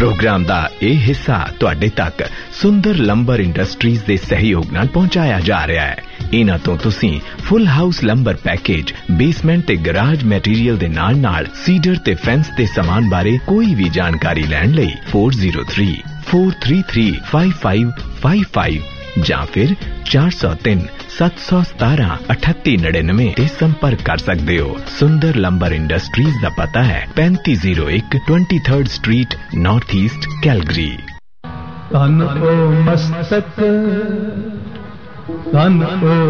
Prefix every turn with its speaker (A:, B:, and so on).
A: Programme दा यह हिस्सा तुहाडे तक सुंदर लंबर इंडस्ट्रीज दे सहयोग नाल पहुंचाया जा रहा है। इन्हां तो तुसीं full house lumbar package, basement ते गराज मैटीरियल दे नाल नाल सीडर ते फेंस दे सामान बारे कोई भी जानकारी लैण लई 4034335555 ਜਾਂ फिर 403-717-3899 ਤੇ संपर्क कर सकते हो। सुंदर लंबर इंडस्ट्रीज का पता है 3501 23rd street, north east, Calgary.
B: तन ओ मस्तक, तन ओ